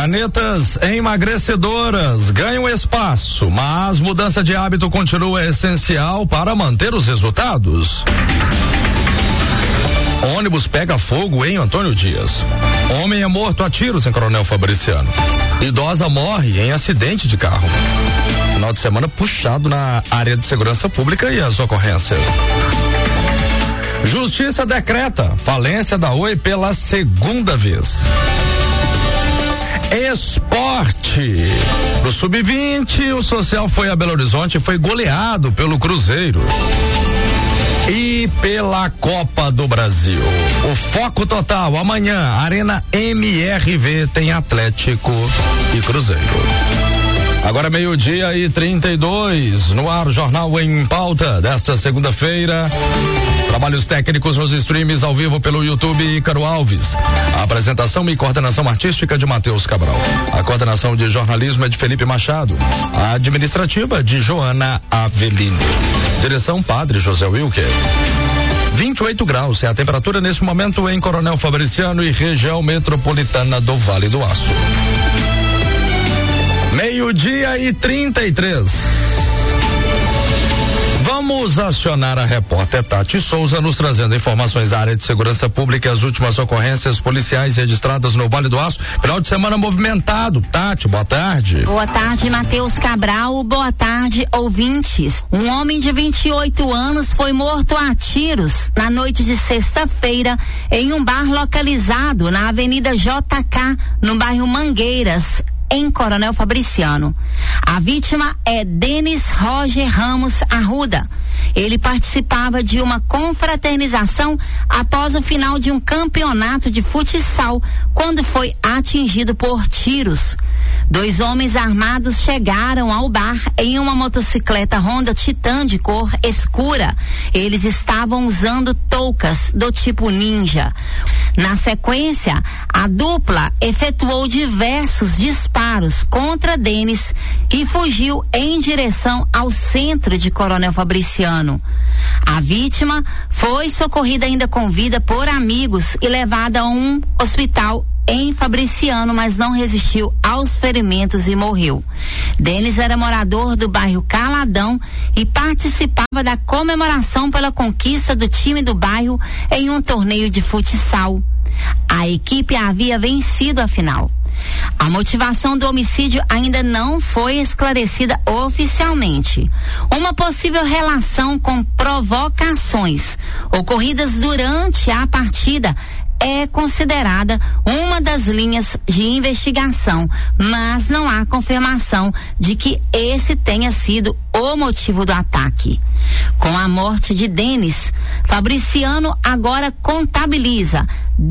Canetas emagrecedoras ganham espaço, mas mudança de hábito continua essencial para manter os resultados. Ônibus pega fogo em Antônio Dias. Homem é morto a tiros em Coronel Fabriciano. Idosa morre em acidente de carro. Final de semana puxado na área de segurança pública e as ocorrências. Justiça decreta falência da Oi pela segunda vez. Esporte. No Sub-20, o Social foi a Belo Horizonte e foi goleado pelo Cruzeiro. E pela Copa do Brasil. O foco total amanhã, Arena MRV tem Atlético e Cruzeiro. Agora 12:32, no ar, Jornal em Pauta desta segunda-feira. Trabalhos técnicos nos streams ao vivo pelo YouTube, Ícaro Alves. A apresentação e coordenação artística de Matheus Cabral. A coordenação de jornalismo é de Felipe Machado. A administrativa de Joana Avelino. Direção Padre José Wilker. 28 graus é a temperatura nesse momento em Coronel Fabriciano e região metropolitana do Vale do Aço. 12:33. Vamos acionar a repórter Tati Souza nos trazendo informações da área de segurança pública e as últimas ocorrências policiais registradas no Vale do Aço. Final de semana movimentado. Tati, boa tarde. Boa tarde, Matheus Cabral. Boa tarde, ouvintes. Um homem de 28 anos foi morto a tiros na noite de sexta-feira em um bar localizado na Avenida JK, no bairro Mangueiras, em Coronel Fabriciano. A vítima é Denis Roger Ramos Arruda. Ele participava de uma confraternização após o final de um campeonato de futsal, quando foi atingido por tiros. 2 homens armados chegaram ao bar em uma motocicleta Honda Titan de cor escura. Eles estavam usando toucas do tipo ninja. Na sequência, a dupla efetuou diversos disparos contra Denis e fugiu em direção ao centro de Coronel Fabriciano. A vítima foi socorrida ainda com vida por amigos e levada a um hospital em Fabriciano, mas não resistiu aos ferimentos e morreu. Denis era morador do bairro Caladão e participava da comemoração pela conquista do time do bairro em um torneio de futsal. A equipe havia vencido a final. A motivação do homicídio ainda não foi esclarecida oficialmente. Uma possível relação com provocações ocorridas durante a partida é considerada uma das linhas de investigação, mas não há confirmação de que esse tenha sido o motivo do ataque. Com a morte de Denis, Fabriciano agora contabiliza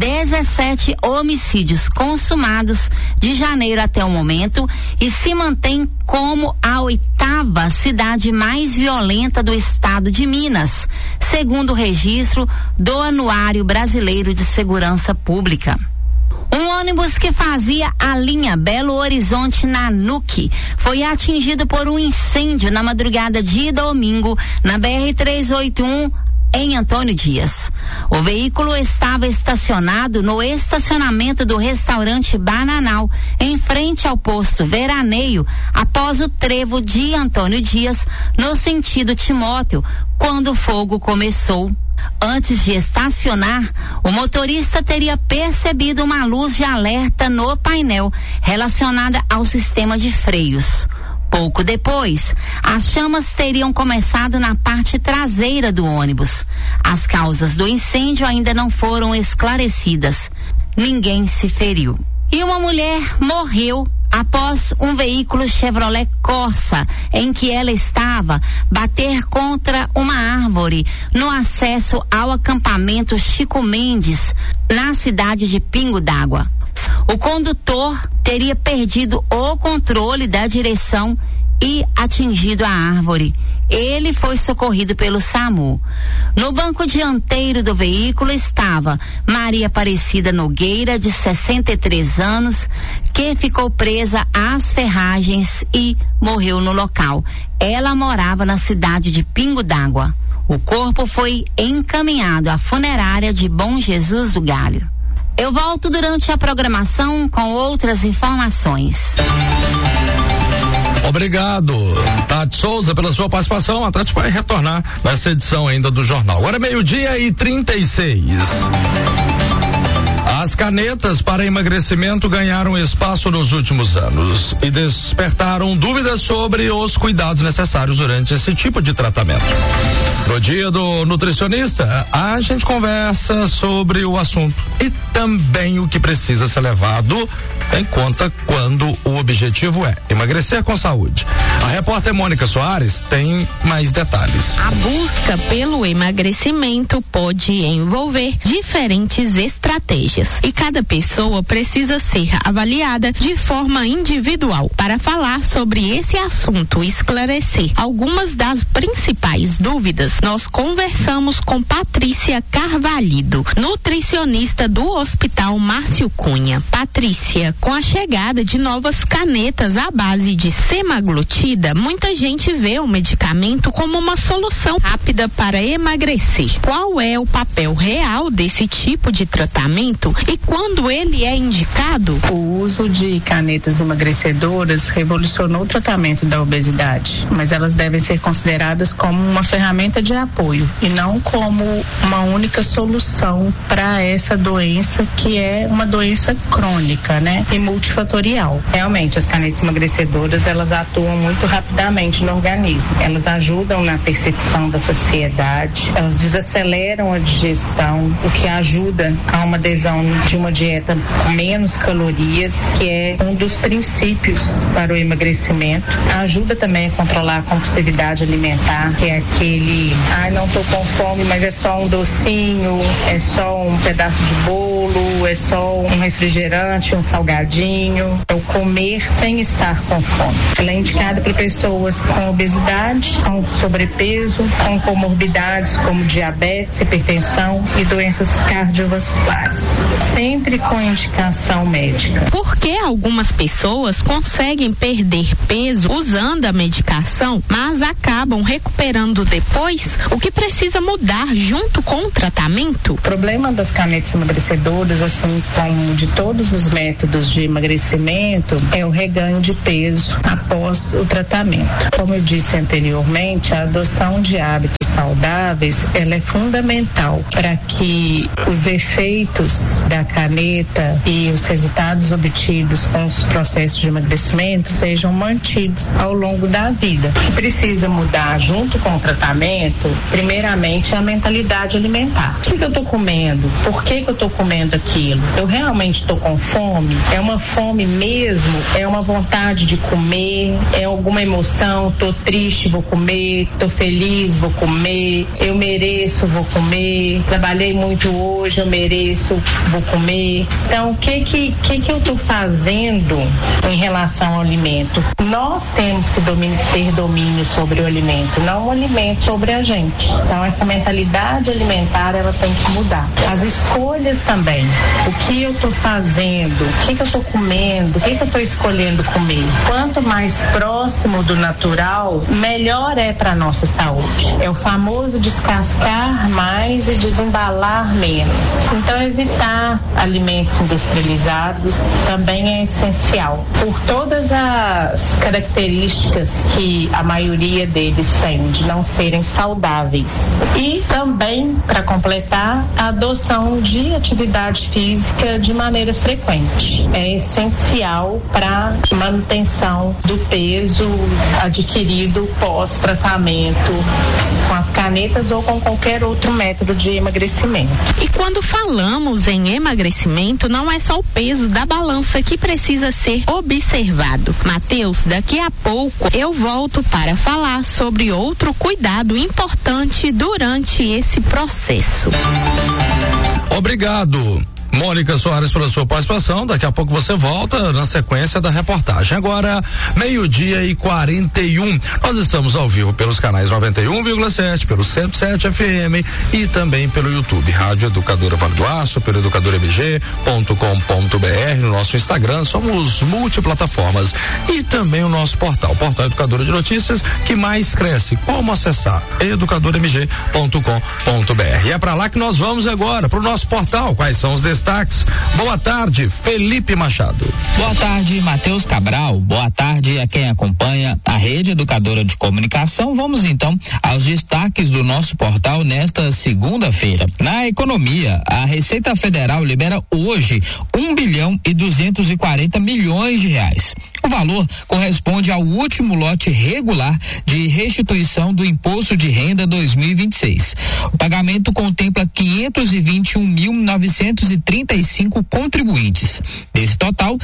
17 homicídios consumados de janeiro até o momento e se mantém como a 8ª cidade mais violenta do estado de Minas, segundo o registro do Anuário Brasileiro de Segurança Pública. Um ônibus que fazia a linha Belo Horizonte-Nanuque foi atingido por um incêndio na madrugada de domingo na BR-381 em Antônio Dias. O veículo estava estacionado no estacionamento do restaurante Bananal, em frente ao posto Veraneio, após o trevo de Antônio Dias, no sentido Timóteo, quando o fogo começou. Antes de estacionar, o motorista teria percebido uma luz de alerta no painel relacionada ao sistema de freios. Pouco depois, as chamas teriam começado na parte traseira do ônibus. As causas do incêndio ainda não foram esclarecidas. Ninguém se feriu. E uma mulher morreu após um veículo Chevrolet Corsa, em que ela estava, bater contra uma árvore no acesso ao acampamento Chico Mendes, na cidade de Pingo d'Água. O condutor teria perdido o controle da direção e atingido a árvore. Ele foi socorrido pelo SAMU. No banco dianteiro do veículo estava Maria Aparecida Nogueira, de 63 anos, que ficou presa às ferragens e morreu no local. Ela morava na cidade de Pingo d'Água. O corpo foi encaminhado à funerária de Bom Jesus do Galho. Eu volto durante a programação com outras informações. Obrigado, Tati Souza, pela sua participação. A Tati vai retornar nessa edição ainda do jornal. Agora é 12:36. As canetas para emagrecimento ganharam espaço nos últimos anos e despertaram dúvidas sobre os cuidados necessários durante esse tipo de tratamento. No dia do nutricionista, a gente conversa sobre o assunto e também o que precisa ser levado em conta quando o objetivo é emagrecer com saúde. A repórter Mônica Soares tem mais detalhes. A busca pelo emagrecimento pode envolver diferentes estratégias e cada pessoa precisa ser avaliada de forma individual. Para falar sobre esse assunto e esclarecer algumas das principais dúvidas, nós conversamos com Patrícia Carvalhido, nutricionista do Hospital Márcio Cunha. Patrícia, com a chegada de novas canetas à base de semaglutida, muita gente vê o medicamento como uma solução rápida para emagrecer. Qual é o papel real desse tipo de tratamento e quando ele é indicado? O uso de canetas emagrecedoras revolucionou o tratamento da obesidade, mas elas devem ser consideradas como uma ferramenta de apoio e não como uma única solução para essa doença, que é uma doença crônica, né? E multifatorial. Realmente, as canetas emagrecedoras, elas atuam muito rapidamente no organismo. Elas ajudam na percepção da saciedade, elas desaceleram a digestão, o que ajuda a uma adesão de uma dieta com menos calorias, que é um dos princípios para o emagrecimento. Ajuda também a controlar a compulsividade alimentar, que é aquele, não tô com fome, mas é só um docinho, é só um pedaço de bolo, é só um refrigerante, um salgadinho. É o comer sem estar com fome. Ela é indicada para pessoas com obesidade, com sobrepeso, com comorbidades como diabetes, hipertensão e doenças cardiovasculares. Sempre com indicação médica. Por que algumas pessoas conseguem perder peso usando a medicação, mas acabam recuperando depois? O que precisa mudar junto com o tratamento? O problema das canetas emagrecedoras, assim como de todos os métodos de emagrecimento, é o reganho de peso após o tratamento. Como eu disse anteriormente, a adoção de hábitos saudáveis, ela é fundamental para que os efeitos da caneta e os resultados obtidos com os processos de emagrecimento sejam mantidos ao longo da vida. O que precisa mudar junto com o tratamento, primeiramente, é a mentalidade alimentar. O que eu estou comendo? Por que eu estou comendo aquilo? Eu realmente estou com fome? É uma fome mesmo? É uma vontade de comer? É alguma emoção? Estou triste, vou comer. Estou feliz, vou comer. Eu mereço, vou comer. Trabalhei muito hoje, eu mereço, vou comer. Então, o que eu estou fazendo em relação ao alimento? Nós temos que ter domínio sobre o alimento, não o alimento sobre a gente. Então, essa mentalidade alimentar, ela tem que mudar. As escolhas também. O que eu estou fazendo? O que eu estou comendo? O que eu estou escolhendo comer? Quanto mais próximo do natural, melhor é para nossa saúde. É o famoso descascar mais e desembalar menos. Então, evitar alimentos industrializados também é essencial, por todas as características que a maioria deles tem de não serem saudáveis. E também, para completar, a adoção de atividade física de maneira frequente. É essencial para manutenção do peso adquirido pós-tratamento com as canetas ou com qualquer outro método de emagrecimento. E quando falamos em emagrecimento, não é só o peso da balança que precisa ser observado. Matheus, daqui a pouco eu volto para falar sobre outro cuidado importante durante esse processo. Obrigado, Mônica Soares, pela sua participação. Daqui a pouco você volta na sequência da reportagem. Agora, 12:41. Nós estamos ao vivo pelos canais 91,7, pelo 107 FM e também pelo YouTube, Rádio Educadora Vale do Aço, pelo educadormg.com.br, no nosso Instagram, somos multiplataformas, e também o nosso portal Educadora de Notícias, que mais cresce. Como acessar? educadormg.com.br. E é para lá que nós vamos agora, para o nosso portal. Quais são os destaques destaques. Boa tarde, Felipe Machado. Boa tarde, Matheus Cabral. Boa tarde a quem acompanha a Rede Educadora de Comunicação. Vamos então aos destaques do nosso portal nesta segunda-feira. Na economia, a Receita Federal libera hoje 1.240 bilhões de reais. O valor corresponde ao último lote regular de restituição do Imposto de Renda 2026. O pagamento contempla 521.935 contribuintes. Desse total,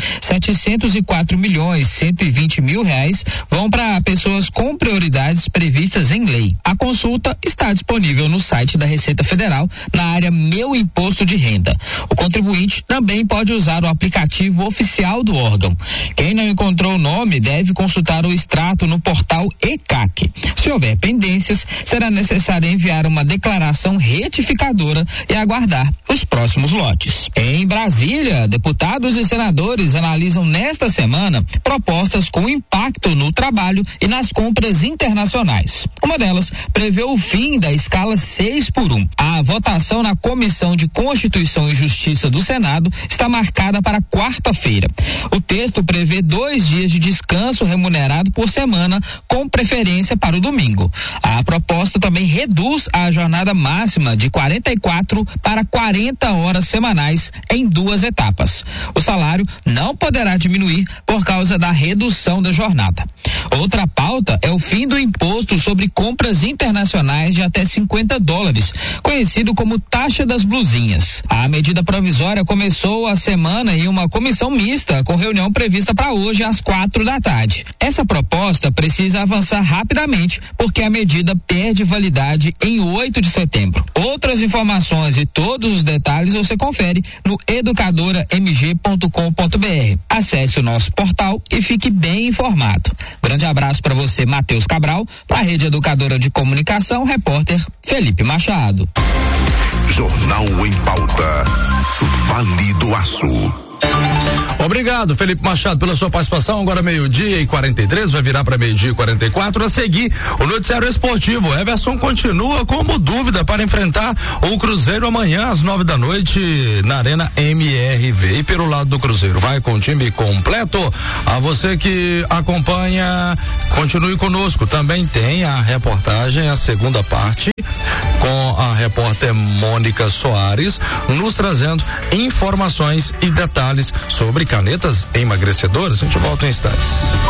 704.120.000 reais vão para pessoas com prioridades previstas em lei. A consulta está disponível no site da Receita Federal na área Meu Imposto de Renda. O contribuinte também pode usar o aplicativo oficial do órgão. Quem não encontrou o nome deve consultar o extrato no portal ECAC. Se houver pendências, será necessário enviar uma declaração retificadora e aguardar os próximos lotes. Em Brasília, deputados e senadores analisam nesta semana propostas com impacto no trabalho e nas compras internacionais. Uma delas prevê o fim da escala 6x1. A votação na Comissão de Constituição e Justiça do Senado está marcada para quarta-feira. O texto prevê 2 dias de descanso remunerado por semana, com preferência para o domingo. A proposta também reduz a jornada máxima de 44 para 40 horas semanais em 2 etapas. O salário não poderá diminuir por causa da redução da jornada. Outra pauta é o fim do imposto sobre compras internacionais de até $50, conhecido como taxa das blusinhas. A medida provisória começou a semana em uma comissão mista, com reunião prevista para hoje às 4 da tarde. Essa proposta precisa avançar rapidamente, porque a medida perde validade em 8 de setembro. Outras informações e todos os detalhes você confere no educadoramg.com.br. Acesse o nosso portal e fique bem informado. Grande abraço para você, Matheus Cabral, para a Rede Educadora de Comunicação, repórter Felipe Machado. Jornal em Pauta. Vale do Aço. Obrigado, Felipe Machado, pela sua participação. Agora 12:43, vai virar para 12:44. A seguir, o noticiário esportivo. Everson continua como dúvida para enfrentar o Cruzeiro amanhã às 9 da noite na Arena MRV. E pelo lado do Cruzeiro, vai com o time completo. A você que acompanha, continue conosco. Também tem a reportagem, a segunda parte, com a repórter Mônica Soares, nos trazendo informações e detalhes sobre canetas emagrecedoras. A gente volta em instantes.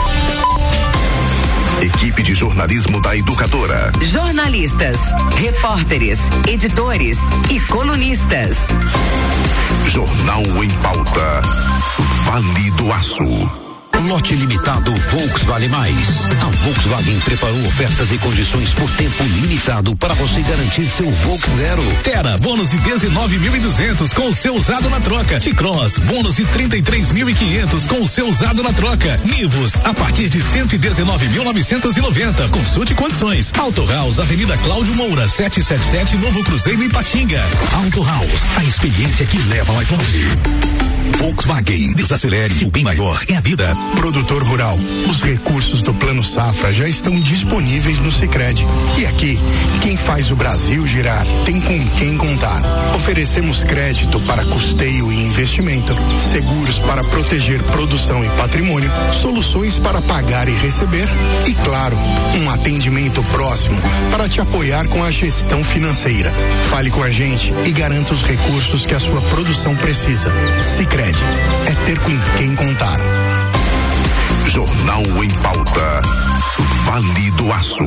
Equipe de jornalismo da Educadora. Jornalistas, repórteres, editores e colunistas. Jornal em Pauta. Vale do Aço. Lote limitado Volkswagen Mais. A Volkswagen preparou ofertas e condições por tempo limitado para você garantir seu Volks Zero. Terra, bônus de 19.200 com o seu usado na troca. T-Cross, bônus de 33.500 com o seu usado na troca. Nivus, a partir de 119.990. Consulte condições. Auto House, Avenida Cláudio Moura, 777, Novo Cruzeiro, Ipatinga. Auto House, a experiência que leva mais longe. Volkswagen, desacelere, o bem maior é a vida. Produtor rural, os recursos do Plano Safra já estão disponíveis no Sicredi. E aqui, quem faz o Brasil girar tem com quem contar. Oferecemos crédito para custeio e investimento, seguros para proteger produção e patrimônio, soluções para pagar e receber e, claro, um atendimento próximo para te apoiar com a gestão financeira. Fale com a gente e garanta os recursos que a sua produção precisa. Sicredi é ter com quem contar. Jornal em Pauta. Vale do Aço.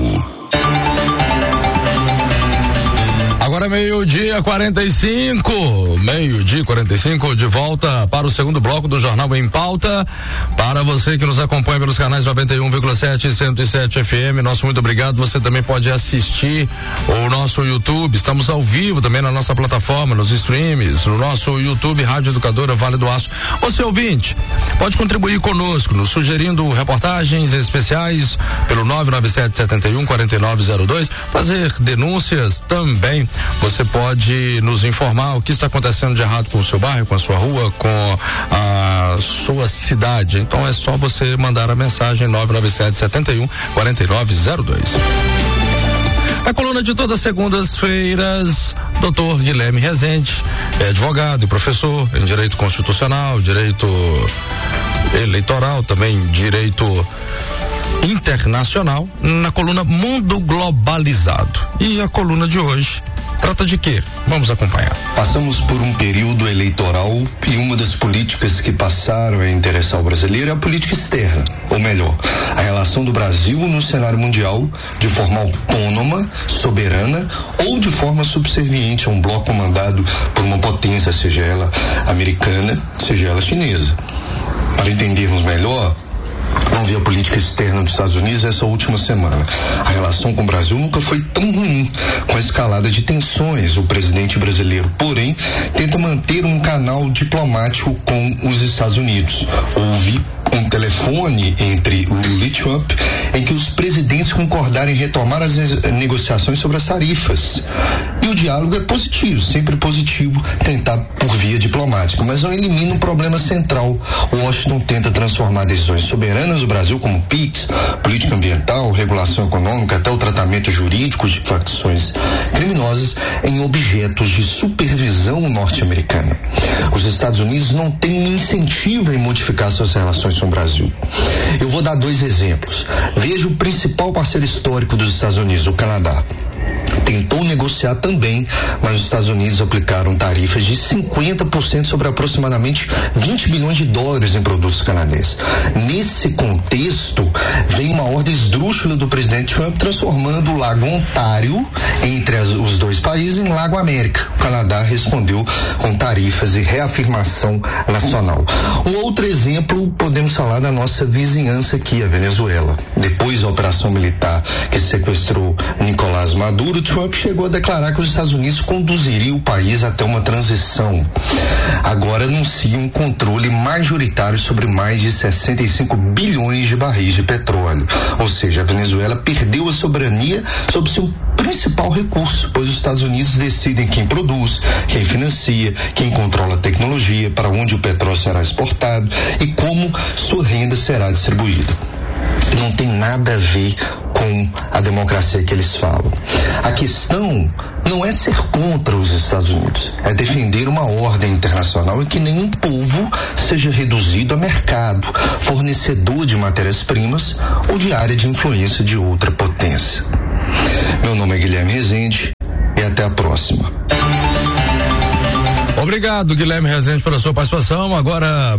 Agora 12:45, de volta para o segundo bloco do Jornal em Pauta. Para você que nos acompanha pelos canais 91,7 e 107 FM, nosso muito obrigado. Você também pode assistir o nosso YouTube. Estamos ao vivo também na nossa plataforma, nos streams, no nosso YouTube Rádio Educadora Vale do Aço. Você ouvinte, pode contribuir conosco, nos sugerindo reportagens especiais pelo 997-71-4902, fazer denúncias também. Você pode nos informar o que está acontecendo de errado com o seu bairro, com a sua rua, com a sua cidade. Então é só você mandar a mensagem 997-71-4902. A coluna de todas as segundas-feiras, Dr. Guilherme Rezende, é advogado e professor em direito constitucional, direito eleitoral, também direito internacional, na coluna Mundo Globalizado. E a coluna de hoje trata de quê? Vamos acompanhar. Passamos por um período eleitoral e uma das políticas que passaram a interessar o brasileiro é a política externa, ou melhor, a relação do Brasil no cenário mundial de forma autônoma, soberana ou de forma subserviente a um bloco comandado por uma potência, seja ela americana, seja ela chinesa. Para entendermos melhor, vamos ver a política externa dos Estados Unidos essa última semana. A relação com o Brasil nunca foi tão ruim, com a escalada de tensões. O presidente brasileiro, porém, tenta manter um canal diplomático com os Estados Unidos. Houve um telefone entre Lula e Trump em que os presidentes concordaram em retomar as negociações sobre as tarifas. E o diálogo é positivo, sempre positivo tentar por via diplomática, mas não elimina um problema central. Washington tenta transformar decisões soberanas do Brasil, como PIX, política ambiental, regulação econômica, até o tratamento jurídico de facções criminosas, em objetos de supervisão norte-americana. Os Estados Unidos não têm incentivo em modificar suas relações com o Brasil. Eu vou dar 2 exemplos. Veja o principal parceiro histórico dos Estados Unidos, o Canadá. Tentou negociar também, mas os Estados Unidos aplicaram tarifas de 50% sobre aproximadamente 20 bilhões de dólares em produtos canadenses. Nesse contexto, vem uma ordem esdrúxula do presidente Trump transformando o Lago Ontário, entre os dois países, em Lago América. O Canadá respondeu com tarifas e reafirmação nacional. Um outro exemplo, podemos falar da nossa vizinhança aqui, a Venezuela. Depois da operação militar que sequestrou Nicolás Maduro, Trump chegou a declarar que os Estados Unidos conduziriam o país até uma transição. Agora anuncia um controle majoritário sobre mais de 65 bilhões de barris de petróleo. Ou seja, a Venezuela perdeu a soberania sobre seu principal recurso, pois os Estados Unidos decidem quem produz, quem financia, quem controla a tecnologia, para onde o petróleo será exportado e como sua renda será distribuída. Não tem nada a ver com a democracia que eles falam. A questão não é ser contra os Estados Unidos, é defender uma ordem internacional em que nenhum povo seja reduzido a mercado, fornecedor de matérias-primas ou de área de influência de outra potência. Meu nome é Guilherme Rezende e até a próxima. Obrigado, Guilherme Rezende, pela sua participação. Agora,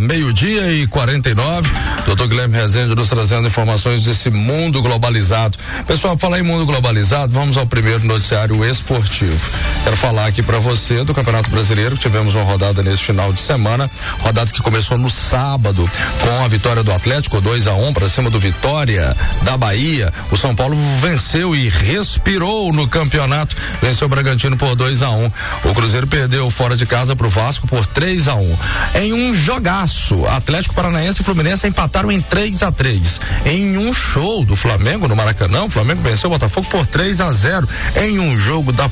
12:49. Doutor Guilherme Rezende nos trazendo informações desse mundo globalizado. Pessoal, falar em mundo globalizado, vamos ao primeiro noticiário esportivo. Quero falar aqui para você do Campeonato Brasileiro. Tivemos uma rodada nesse final de semana, rodada que começou no sábado com a vitória do Atlético 2-1 para cima do Vitória da Bahia. O São Paulo venceu e respirou no campeonato, venceu o Bragantino por 2-1. O Cruzeiro perdeu fora de casa pro Vasco por 3-1. Em um jogaço, Atlético Paranaense e Fluminense empataram em 3-3. Em um show do Flamengo no Maracanã, o Flamengo venceu o Botafogo por 3-0. Em um jogo da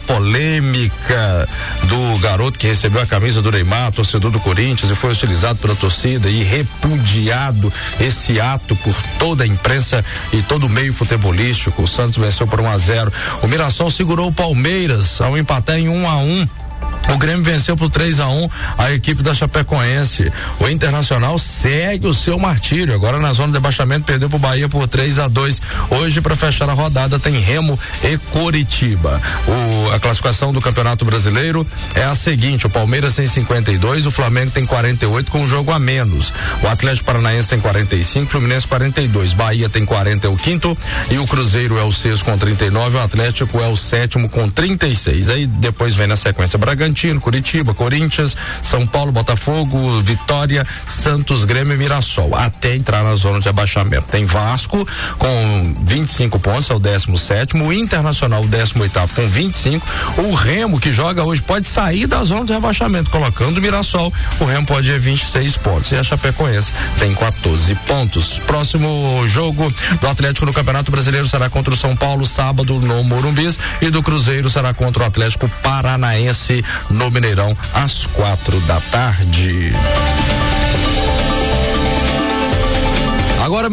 polêmica do garoto que recebeu a camisa do Neymar, torcedor do Corinthians, e foi utilizado pela torcida e repudiado esse ato por toda a imprensa e todo o meio futebolístico. O Santos venceu por 1-0. O Mirassol segurou o Palmeiras ao empatar em 1-1. O Grêmio venceu por 3-1 a equipe da Chapecoense. O Internacional segue o seu martírio. Agora na zona de rebaixamento perdeu pro Bahia por 3-2. Hoje, para fechar a rodada, tem Remo e Coritiba. A classificação do Campeonato Brasileiro é a seguinte: o Palmeiras tem 52, o Flamengo tem 48 com um jogo a menos. O Atlético Paranaense tem 45, Fluminense 42, Bahia tem 40, é o quinto, e o Cruzeiro é o sexto com 39, o Atlético é o sétimo com 36. Aí depois vem na sequência Bragantino, Curitiba, Corinthians, São Paulo, Botafogo, Vitória, Santos, Grêmio e Mirassol, até entrar na zona de abaixamento. Tem Vasco com 25 pontos, é o 17º, o Internacional o 18º com 25, o Remo, que joga hoje, pode sair da zona de rebaixamento, colocando o Mirassol, o Remo pode ir 26 pontos, e a Chapecoense tem 14 pontos. Próximo jogo do Atlético no Campeonato Brasileiro será contra o São Paulo, sábado no Morumbis, e do Cruzeiro será contra o Atlético Paranaense no Mineirão às 4 da tarde. Agora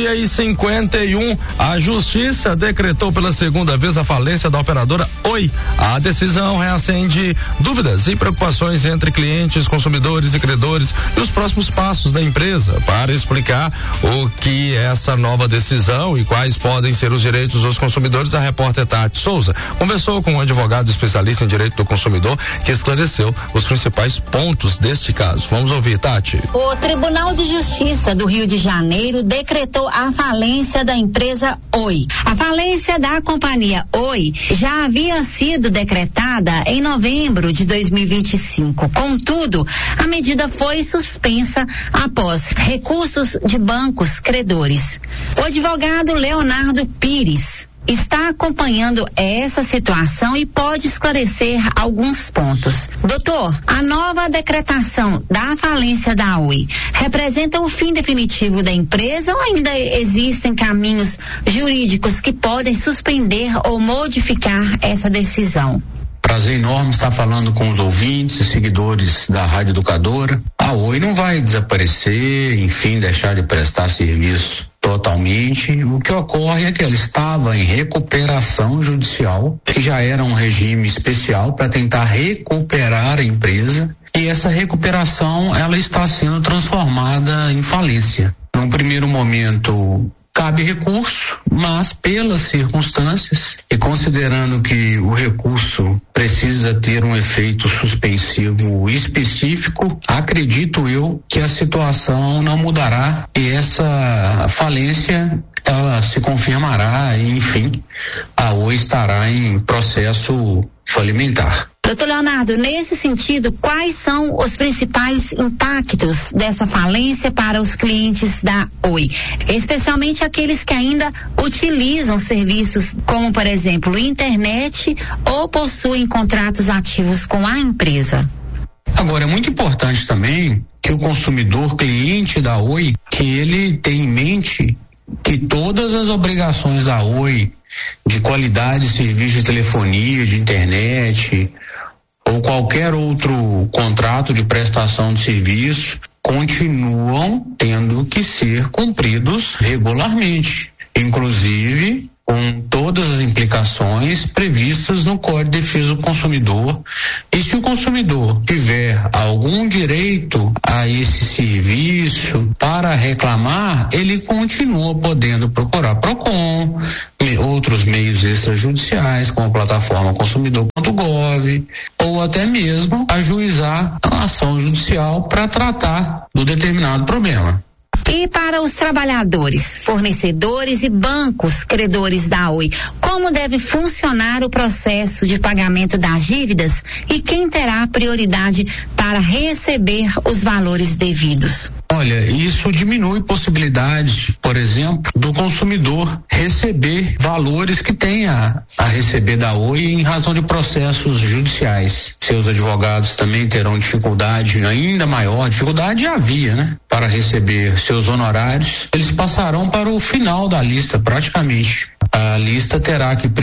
12:51, a Justiça decretou pela segunda vez a falência da operadora Oi. A decisão reacende dúvidas e preocupações entre clientes, consumidores e credores e os próximos passos da empresa. Para explicar o que é essa nova decisão e quais podem ser os direitos dos consumidores, a repórter Tati Souza conversou com um advogado especialista em direito do consumidor que esclareceu os principais pontos deste caso. Vamos ouvir, Tati. O Tribunal de Justiça do Rio de Janeiro decretou a falência da empresa Oi. A falência da companhia Oi já havia sido decretada em novembro de 2025. Contudo, a medida foi suspensa após recursos de bancos credores. O advogado Leonardo Pires está acompanhando essa situação e pode esclarecer alguns pontos. Doutor, a nova decretação da falência da Oi representa o fim definitivo da empresa ou ainda existem caminhos jurídicos que podem suspender ou modificar essa decisão? Prazer enorme estar falando com os ouvintes e seguidores da Rádio Educadora. A Oi não vai desaparecer, enfim, deixar de prestar serviço totalmente. O que ocorre é que ela estava em recuperação judicial, que já era um regime especial para tentar recuperar a empresa, e essa recuperação ela está sendo transformada em falência. Num primeiro momento, cabe recurso, mas pelas circunstâncias e considerando que o recurso precisa ter um efeito suspensivo específico, acredito eu que a situação não mudará e essa falência ela se confirmará e, enfim, a Oi estará em processo falimentar. Doutor Leonardo, nesse sentido, quais são os principais impactos dessa falência para os clientes da Oi? Especialmente aqueles que ainda utilizam serviços como, por exemplo, internet ou possuem contratos ativos com a empresa. Agora, é muito importante também que o consumidor, cliente da Oi, que ele tenha em mente que todas as obrigações da Oi de qualidade de serviço de telefonia, de internet ou qualquer outro contrato de prestação de serviço continuam tendo que ser cumpridos regularmente, inclusive com todas as implicações previstas no Código de Defesa do Consumidor. E se o consumidor tiver algum direito a esse serviço para reclamar, ele continua podendo procurar Procon, outros meios extrajudiciais, como a plataforma consumidor.gov, ou até mesmo ajuizar a ação judicial para tratar do determinado problema. E para os trabalhadores, fornecedores e bancos credores da Oi, como deve funcionar o processo de pagamento das dívidas e quem terá prioridade para receber os valores devidos? Olha, isso diminui possibilidades, por exemplo, do consumidor receber valores que tenha a receber da Oi em razão de processos judiciais. Seus advogados também terão dificuldade ainda maior, dificuldade havia, né? Para receber seus honorários, eles passarão para o final da lista praticamente. A lista terá que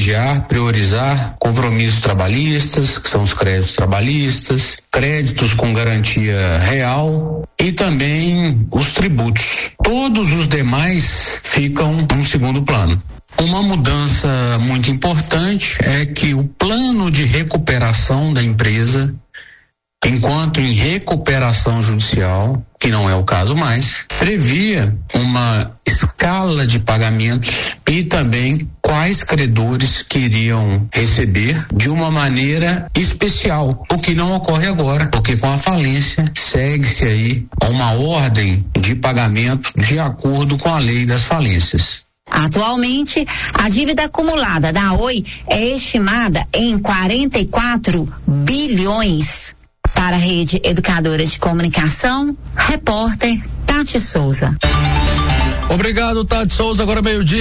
priorizar compromissos trabalhistas, que são os créditos trabalhistas, créditos com garantia real e também os tributos. Todos os demais ficam no segundo plano. Uma mudança muito importante é que o plano de recuperação da empresa, enquanto em recuperação judicial, que não é o caso mais, previa uma escala de pagamentos e também quais credores queriam receber de uma maneira especial, o que não ocorre agora, porque com a falência segue-se aí uma ordem de pagamento de acordo com a lei das falências. Atualmente, a dívida acumulada da Oi é estimada em 44 bilhões. Para a Rede Educadora de Comunicação, repórter Tati Souza. Obrigado, Tati Souza. Agora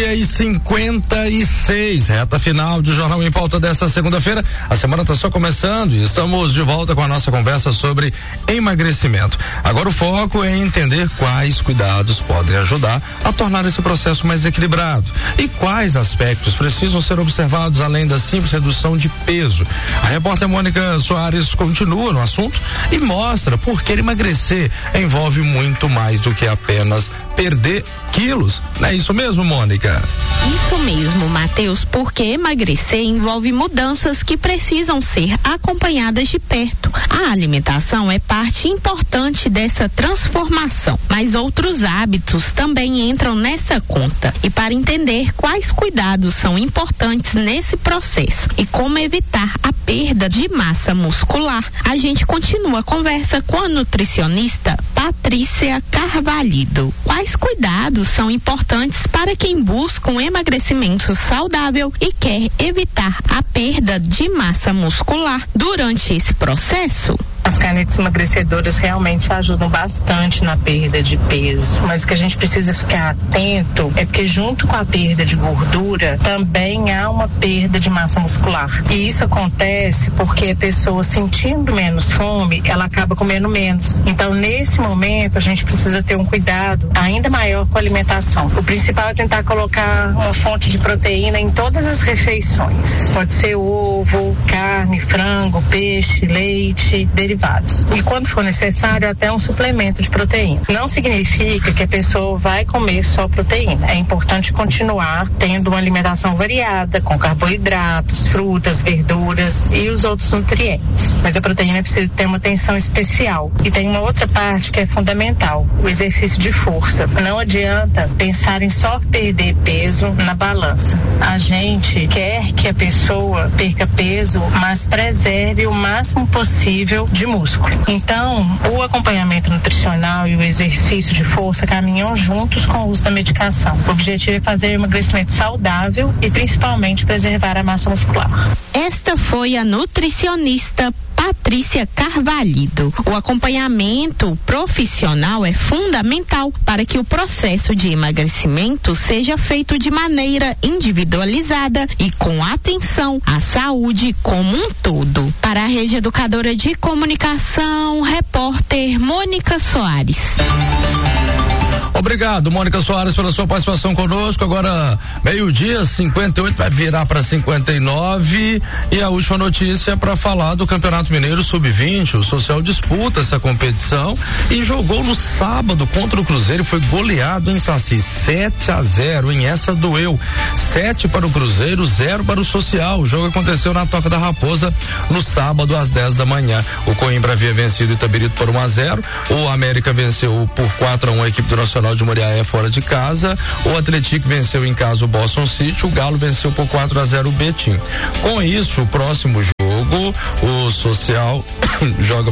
12:56, reta final de Jornal em Pauta dessa segunda-feira. A semana está só começando e estamos de volta com a nossa conversa sobre emagrecimento. Agora o foco é entender quais cuidados podem ajudar a tornar esse processo mais equilibrado e quais aspectos precisam ser observados além da simples redução de peso. A repórter Mônica Soares continua no assunto e mostra por que emagrecer envolve muito mais do que apenas perder quilos. Não é isso mesmo, Mônica? Isso mesmo, Matheus, porque emagrecer envolve mudanças que precisam ser acompanhadas de perto. A alimentação é parte importante dessa transformação, mas outros hábitos também entram nessa conta. E para entender quais cuidados são importantes nesse processo e como evitar a perda de massa muscular, a gente continua a conversa com a nutricionista Patrícia Carvalhido. Quais cuidados são importantes para quem busca um emagrecimento saudável e quer evitar a perda de massa muscular durante esse processo? As canetas emagrecedoras realmente ajudam bastante na perda de peso, mas o que a gente precisa ficar atento é porque junto com a perda de gordura também há uma perda de massa muscular. E isso acontece porque a pessoa sentindo menos fome, ela acaba comendo menos. Então nesse momento a gente precisa ter um cuidado ainda maior com a alimentação. O principal é tentar colocar uma fonte de proteína em todas as refeições. Pode ser ovo, carne, frango, peixe, leite, derivados. E quando for necessário, até um suplemento de proteína. Não significa que a pessoa vai comer só proteína. É importante continuar tendo uma alimentação variada, com carboidratos, frutas, verduras e os outros nutrientes. Mas a proteína precisa ter uma atenção especial. E tem uma outra parte que é fundamental, o exercício de força. Não adianta pensar em só perder peso na balança. A gente quer que a pessoa perca peso, mas preserve o máximo possível de músculo. Então, o acompanhamento nutricional e o exercício de força caminham juntos com o uso da medicação. O objetivo é fazer um emagrecimento saudável e principalmente preservar a massa muscular. Esta foi a nutricionista Patrícia Carvalhido. O acompanhamento profissional é fundamental para que o processo de emagrecimento seja feito de maneira individualizada e com atenção à saúde como um todo. Para a Rede Educadora de Comunicação, repórter Mônica Soares. Obrigado, Mônica Soares, pela sua participação conosco. Agora, 12:58, vai virar para 59. E a última notícia é para falar do Campeonato Mineiro Sub-20. O Social disputa essa competição e jogou no sábado contra o Cruzeiro. Foi goleado em Saci, 7-0. Em essa doeu. 7 para o Cruzeiro, 0 para o Social. O jogo aconteceu na Toca da Raposa no sábado às 10 da manhã. O Coimbra havia vencido o Itabirito por 1-0. O América venceu por 4-1 a equipe do Nacional de Moriaé fora de casa. O Atlético venceu em casa o Boston City. O Galo venceu por 4-0 o Betim. Com isso, o próximo jogo, o Social joga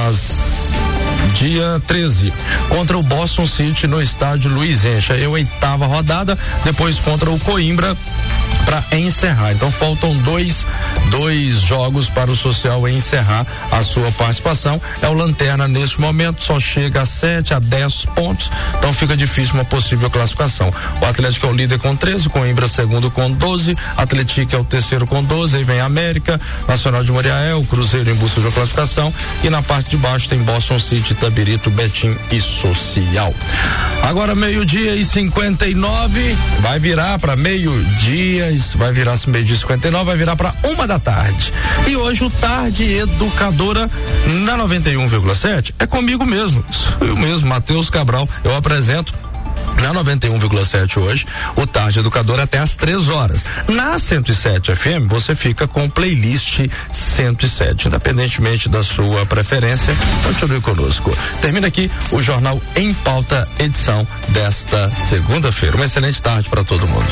dia 13 contra o Boston City no estádio Luiz Encha. É a 8ª rodada, depois contra o Coimbra para encerrar. Então faltam dois jogos para o Social encerrar a sua participação. É o lanterna neste momento, só chega a 7 a 10 pontos, então fica difícil uma possível classificação. O Atlético é o líder com 13, Coimbra segundo com 12, Atlético é o terceiro com 12, aí vem América, Nacional de Moriaé, o Cruzeiro em busca de uma classificação, e na parte de baixo tem Boston City, Itabirito, Betim e Social. Agora 12:59, vai virar para meio-dia, vai virar 12:59, vai virar para 1 da tarde. E hoje o Tarde Educadora na 91,7 é comigo mesmo, eu mesmo, Matheus Cabral. Eu apresento na 91,7 hoje, o Tarde Educador até às 3 horas. Na 107 FM, você fica com playlist 107, independentemente da sua preferência. Continue conosco. Termina aqui o Jornal em Pauta, edição desta segunda-feira. Uma excelente tarde para todo mundo.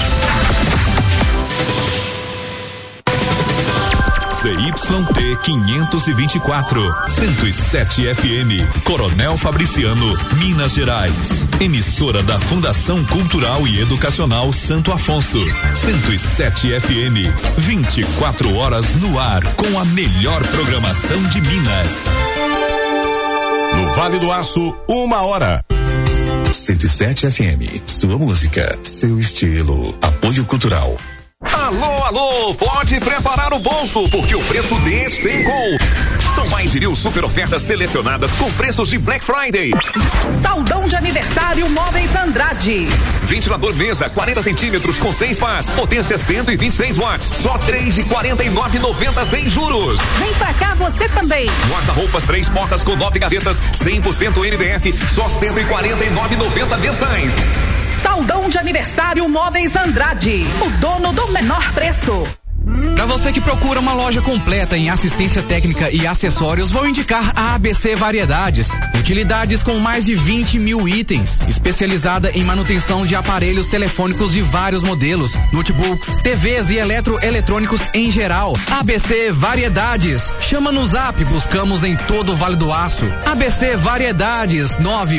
ZYT 524, 107 FM, Coronel Fabriciano, Minas Gerais. Emissora da Fundação Cultural e Educacional Santo Afonso. 107 FM, 24 horas no ar, com a melhor programação de Minas. No Vale do Aço, 1 hora. 107 FM, sua música, seu estilo. Apoio Cultural. Alô, alô, pode preparar o bolso, porque o preço despencou. São mais de 1.000 super ofertas selecionadas com preços de Black Friday. Saldão de aniversário Móveis Andrade. Ventilador mesa 40 centímetros com 6 pás, potência 126 watts, só 3 de 49,90 sem juros. Vem pra cá você também. Guarda-roupas 3 portas com 9 gavetas, 100% NDF, só 149,90 mensais. Saldão de aniversário Móveis Andrade, o dono do menor preço. Para você que procura uma loja completa em assistência técnica e acessórios, vou indicar a ABC Variedades. Utilidades com mais de 20.000 itens, especializada em manutenção de aparelhos telefônicos de vários modelos, notebooks, TVs e eletrônicos em geral. ABC Variedades. Chama no Zap, buscamos em todo o Vale do Aço. ABC Variedades,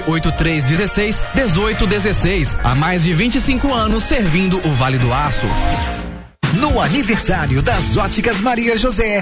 98316-1816. Há mais de 25 anos servindo o Vale do Aço. No aniversário das Óticas Maria José,